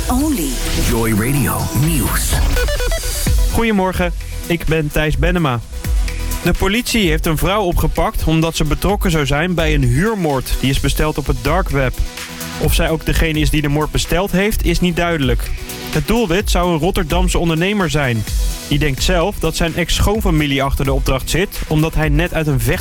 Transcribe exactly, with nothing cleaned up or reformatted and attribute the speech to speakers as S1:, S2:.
S1: only.
S2: Joy Radio Nieuws.
S3: Goedemorgen, ik ben Thijs Bennema. De politie heeft een vrouw opgepakt omdat ze betrokken zou zijn bij een huurmoord. Die is besteld op het dark web. Of zij ook degene is die de moord besteld heeft, is niet duidelijk. Het doelwit zou een Rotterdamse ondernemer zijn. Die denkt zelf dat zijn ex-schoonfamilie achter de opdracht zit, omdat hij net uit een vecht